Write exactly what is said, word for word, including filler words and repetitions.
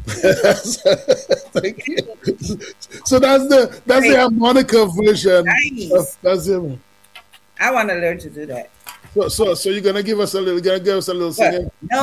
Thank you. So that's the that's the harmonica version. Nice. Of, that's it. I want to learn to do that. So, so, so you're gonna give us a little, gonna give us a little singing. No.